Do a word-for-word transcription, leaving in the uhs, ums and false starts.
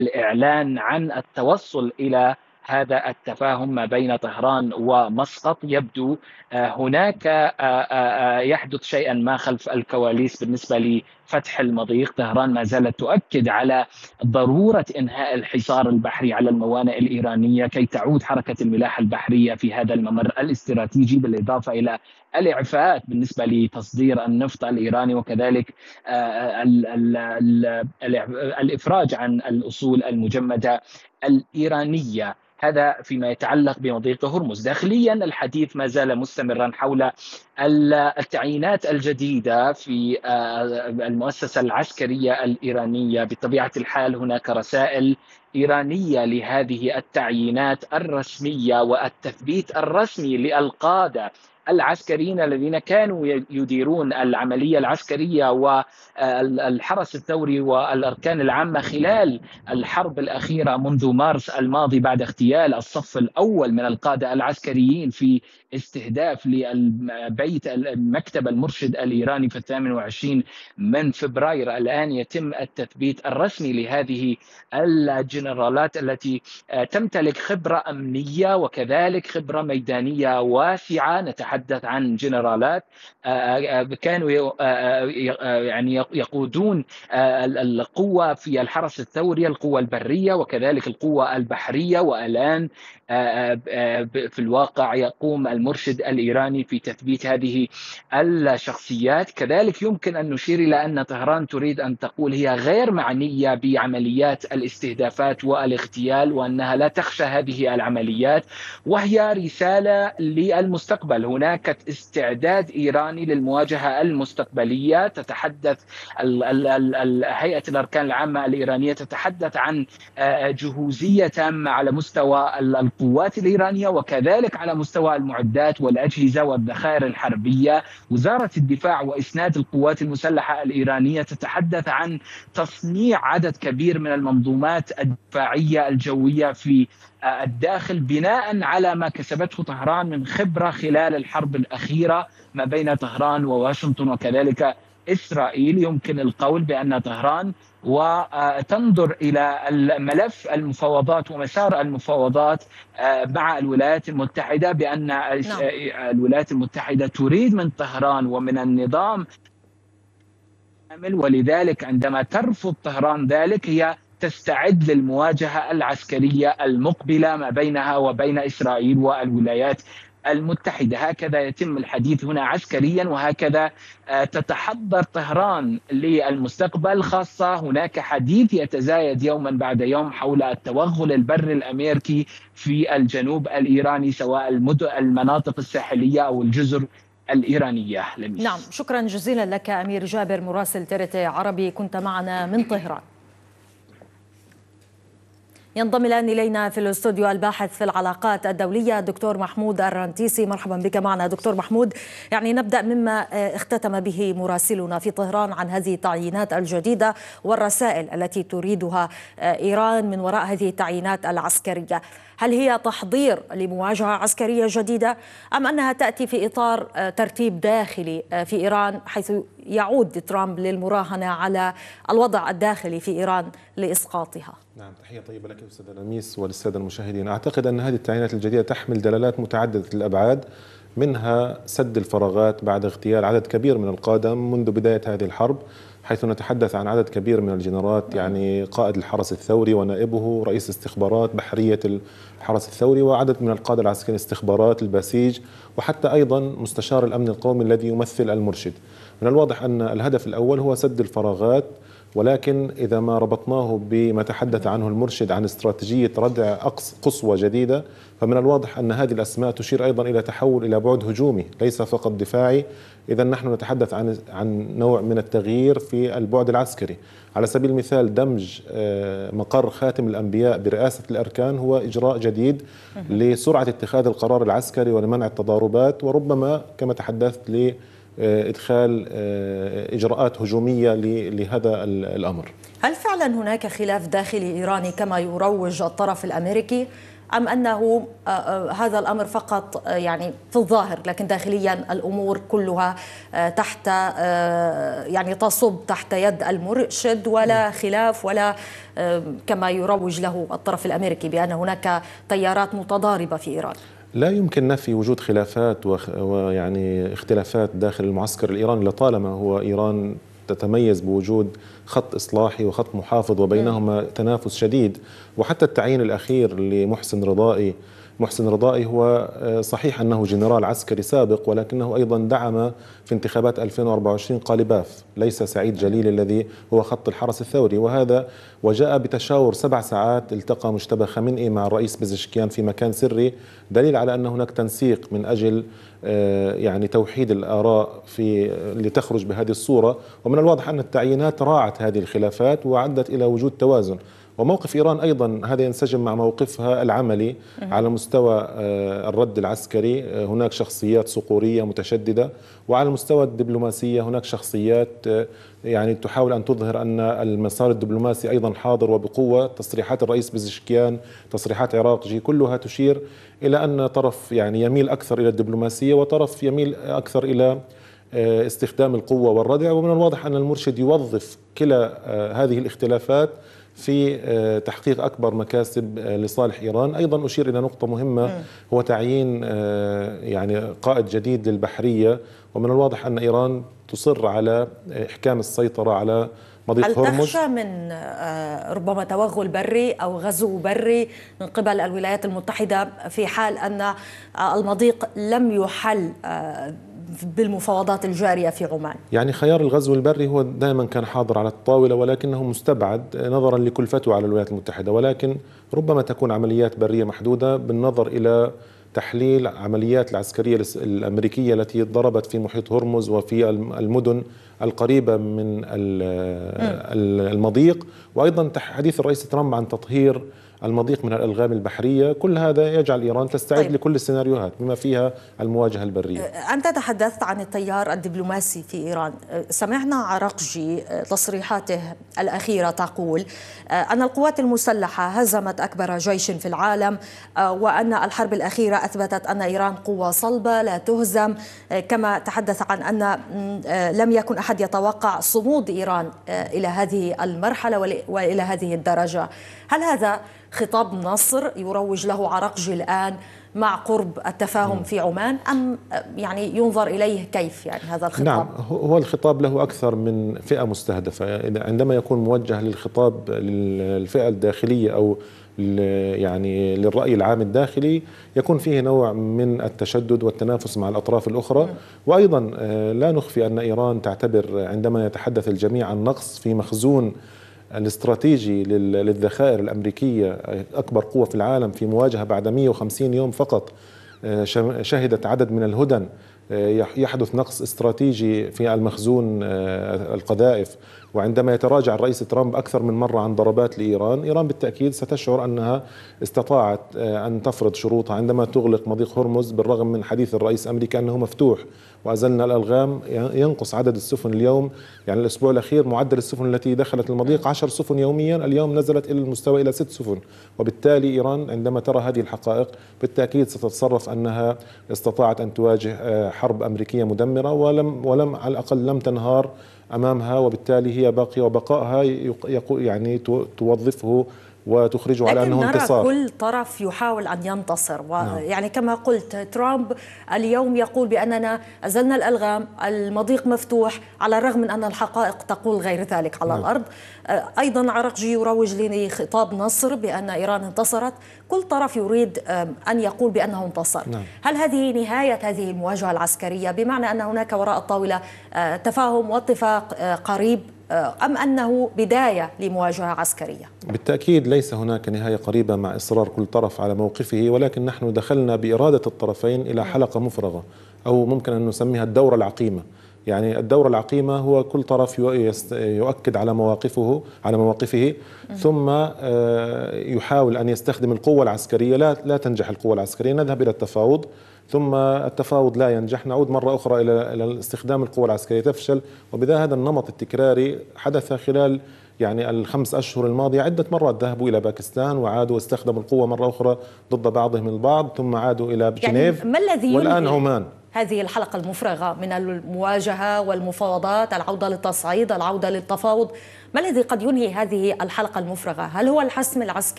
الإعلان عن التوصل إلى هذا التفاهم ما بين طهران ومسقط. يبدو هناك يحدث شيئا ما خلف الكواليس بالنسبة لفتح المضيق. طهران ما زالت تؤكد على ضرورة إنهاء الحصار البحري على الموانئ الإيرانية كي تعود حركة الملاحة البحرية في هذا الممر الاستراتيجي، بالإضافة إلى الإعفاءات بالنسبة لتصدير النفط الإيراني، وكذلك ال ال ال الإفراج عن الأصول المجمدة الإيرانية. هذا فيما يتعلق بمضيق هرمز. داخليا الحديث ما زال مستمرا حول التعيينات الجديدة في المؤسسة العسكرية الإيرانية. بطبيعة الحال هناك رسائل إيرانية لهذه التعيينات الرسمية والتثبيت الرسمي للقادة العسكريين الذين كانوا يديرون العملية العسكرية والحرس الثوري والأركان العامة خلال الحرب الأخيرة منذ مارس الماضي، بعد اغتيال الصف الأول من القادة العسكريين في استهداف للبيت المكتب المرشد الإيراني في الثامن والعشرين من فبراير. الآن يتم التثبيت الرسمي لهذه الجنرالات التي تمتلك خبرة أمنية وكذلك خبرة ميدانية واسعة. نتحدث عن جنرالات كانوا يعني يقودون القوة في الحرس الثوري، القوة البرية وكذلك القوة البحرية، والآن في الواقع يقوم المرشد الإيراني في تثبيت هذه الشخصيات. كذلك يمكن أن نشير إلى أن طهران تريد أن تقول هي غير معنية بعمليات الاستهدافات والاغتيال، وأنها لا تخشى هذه العمليات، وهي رسالة للمستقبل. هناك استعداد إيراني للمواجهة المستقبلية. تتحدث هيئة الأركان العامة الإيرانية تتحدث عن جهوزية تامة على مستوى القوات الإيرانية وكذلك على مستوى المعدات والأجهزة والذخائر الحربية. وزارة الدفاع وإسناد القوات المسلحة الإيرانية تتحدث عن تصنيع عدد كبير من المنظومات الدفاعية الجوية في الداخل بناء على ما كسبته طهران من خبرة خلال الحرب الأخيرة ما بين طهران وواشنطن وكذلك إسرائيل. يمكن القول بأن طهران وتنظر إلى الملف المفاوضات ومسار المفاوضات مع الولايات المتحدة بأن نعم. الولايات المتحدة تريد من طهران ومن النظام، ولذلك عندما ترفض طهران ذلك هي تستعد للمواجهة العسكرية المقبلة ما بينها وبين إسرائيل والولايات المتحدة. هكذا يتم الحديث هنا عسكريا، وهكذا تتحضر طهران للمستقبل. خاصة هناك حديث يتزايد يوما بعد يوم حول التوغل البري الأمريكي في الجنوب الإيراني، سواء المدن المناطق الساحلية أو الجزر الإيرانية. لميس. نعم، شكرا جزيلا لك أمير جابر مراسل ترت عربي، كنت معنا من طهران. ينضم الآن إلينا في الاستوديو الباحث في العلاقات الدولية دكتور محمود الرنتيسي. مرحبا بك معنا دكتور محمود. يعني نبدأ مما اختتم به مراسلنا في طهران عن هذه التعيينات الجديدة والرسائل التي تريدها إيران من وراء هذه التعيينات العسكرية. هل هي تحضير لمواجهة عسكرية جديدة أم أنها تأتي في إطار ترتيب داخلي في إيران، حيث يعود ترامب للمراهنة على الوضع الداخلي في إيران لإسقاطها؟ نعم، تحية طيبة لك أستاذ لميس وللسادة المشاهدين. أعتقد أن هذه التعيينات الجديدة تحمل دلالات متعددة الأبعاد، منها سد الفراغات بعد اغتيال عدد كبير من القادة منذ بداية هذه الحرب، حيث نتحدث عن عدد كبير من الجنرالات، يعني قائد الحرس الثوري ونائبه، رئيس استخبارات بحرية الحرس الثوري، وعدد من القادة العسكريين الاستخبارات، الباسيج، وحتى أيضا مستشار الأمن القومي الذي يمثل المرشد. من الواضح أن الهدف الأول هو سد الفراغات، ولكن إذا ما ربطناه بما تحدث عنه المرشد عن استراتيجية ردع قصوى جديدة، فمن الواضح أن هذه الأسماء تشير أيضا إلى تحول إلى بعد هجومي ليس فقط دفاعي. إذا نحن نتحدث عن عن نوع من التغيير في البعد العسكري. على سبيل المثال دمج مقر خاتم الأنبياء برئاسة الأركان هو إجراء جديد لسرعة اتخاذ القرار العسكري ولمنع التضاربات، وربما كما تحدثت ل إدخال إجراءات هجومية لهذا الأمر. هل فعلا هناك خلاف داخلي إيراني كما يروج الطرف الأمريكي، أم أنه هذا الأمر فقط يعني في الظاهر، لكن داخليا الأمور كلها تحت يعني تصب تحت يد المرشد، ولا خلاف ولا كما يروج له الطرف الأمريكي بأن هناك تيارات متضاربة في إيران؟ لا يمكن نفي وجود خلافات ويعني اختلافات داخل المعسكر الإيراني، لطالما هو إيران تتميز بوجود خط إصلاحي وخط محافظ وبينهما تنافس شديد. وحتى التعيين الأخير لمحسن رضائي محسن رضائي هو صحيح أنه جنرال عسكري سابق، ولكنه أيضا دعم في انتخابات ألفين وأربعة وعشرين قالباف، ليس سعيد جليل الذي هو خط الحرس الثوري. وهذا وجاء بتشاور سبع ساعات التقى مجتبى خامنئي مع الرئيس بزشكيان في مكان سري، دليل على أن هناك تنسيق من أجل يعني توحيد الآراء في لتخرج بهذه الصورة. ومن الواضح أن التعيينات راعت هذه الخلافات وعدت إلى وجود توازن. وموقف إيران أيضا هذا ينسجم مع موقفها العملي على مستوى الرد العسكري. هناك شخصيات صقورية متشددة، وعلى المستوى الدبلوماسية هناك شخصيات يعني تحاول أن تظهر أن المسار الدبلوماسي أيضا حاضر وبقوة. تصريحات الرئيس بزشكيان، تصريحات عراقجي، كلها تشير إلى أن طرف يعني يميل أكثر إلى الدبلوماسية وطرف يميل أكثر إلى استخدام القوة والردع. ومن الواضح أن المرشد يوظف كلا هذه الاختلافات في تحقيق أكبر مكاسب لصالح إيران. أيضا أشير إلى نقطة مهمة، هو تعيين يعني قائد جديد للبحرية. ومن الواضح أن إيران تصر على إحكام السيطرة على مضيق هرمز. هل تخشى من ربما توغل بري أو غزو بري من قبل الولايات المتحدة في حال أن المضيق لم يحل بالمفاوضات الجارية في عمان؟ يعني خيار الغزو البري هو دائما كان حاضر على الطاولة، ولكنه مستبعد نظرا لكلفته على الولايات المتحدة. ولكن ربما تكون عمليات برية محدودة بالنظر إلى تحليل عمليات العسكرية الأمريكية التي ضربت في محيط هرمز وفي المدن القريبة من المضيق، وأيضا حديث الرئيس ترامب عن تطهير المضيق من الألغام البحرية. كل هذا يجعل إيران تستعد طيب. لكل السيناريوهات بما فيها المواجهة البرية. أنت تحدثت عن التيار الدبلوماسي في إيران. سمعنا عراقجي تصريحاته الأخيرة تقول أن القوات المسلحة هزمت أكبر جيش في العالم، وأن الحرب الأخيرة أثبتت أن إيران قوة صلبة لا تهزم. كما تحدث عن أن لم يكن أحد يتوقع صمود إيران إلى هذه المرحلة وإلى هذه الدرجة. هل هذا خطاب نصر يروج له عراقجي الآن مع قرب التفاهم في عمان، أم يعني ينظر إليه كيف يعني هذا الخطاب؟ نعم، هو الخطاب له أكثر من فئة مستهدفة. عندما يكون موجه للخطاب للفئة الداخلية أو يعني للرأي العام الداخلي، يكون فيه نوع من التشدد والتنافس مع الأطراف الأخرى. وأيضا لا نخفي أن إيران تعتبر عندما يتحدث الجميع عن نقص في مخزون الاستراتيجي للذخائر الأمريكية، أكبر قوة في العالم في مواجهة بعد مئة وخمسين يوم فقط شهدت عدد من الهدن، يحدث نقص استراتيجي في المخزون القذائف. وعندما يتراجع الرئيس ترامب أكثر من مرة عن ضربات لإيران، إيران بالتأكيد ستشعر أنها استطاعت أن تفرض شروطها عندما تغلق مضيق هرمز، بالرغم من حديث الرئيس الأمريكي أنه مفتوح وأزلنا الألغام. ينقص عدد السفن اليوم، يعني الأسبوع الأخير معدل السفن التي دخلت المضيق عشر سفن يوميا، اليوم نزلت إلى المستوى إلى ست سفن. وبالتالي إيران عندما ترى هذه الحقائق بالتأكيد ستتصرف أنها استطاعت أن تواجه حرب أمريكية مدمرة، ولم ولم على الأقل لم تنهار أمامها، وبالتالي هي باقية، وبقائها يعني توظفه وتخرجه على أنه انتصار. كل طرف يحاول أن ينتصر، ويعني كما قلت ترامب اليوم يقول بأننا أزلنا الألغام، المضيق مفتوح، على الرغم من أن الحقائق تقول غير ذلك على نعم. الأرض. أيضا عراقجي يروج لي خطاب نصر بأن إيران انتصرت. كل طرف يريد أن يقول بأنه انتصر. نعم. هل هذه نهاية هذه المواجهة العسكرية، بمعنى أن هناك وراء الطاولة تفاهم واتفاق قريب، أم أنه بداية لمواجهة عسكرية؟ بالتأكيد ليس هناك نهاية قريبة مع إصرار كل طرف على موقفه، ولكن نحن دخلنا بإرادة الطرفين إلى حلقة مفرغة، أو ممكن أن نسميها الدورة العقيمة. يعني الدورة العقيمة هو كل طرف يؤكد على مواقفه على مواقفه ثم يحاول أن يستخدم القوة العسكرية. لا لا تنجح القوة العسكرية، نذهب إلى التفاوض، ثم التفاوض لا ينجح، نعود مرة أخرى إلى استخدام القوة العسكرية، تفشل. وبذا هذا النمط التكراري حدث خلال يعني الخمس أشهر الماضية عدة مرات ذهبوا إلى باكستان وعادوا واستخدموا القوة مرة أخرى ضد بعضهم البعض، ثم عادوا إلى جنيف يعني ما الذي والآن عمان. هذه الحلقة المفرغة من المواجهة والمفاوضات، العودة للتصعيد، العودة للتفاوض، ما الذي قد ينهي هذه الحلقة المفرغة؟ هل هو الحسم العسكري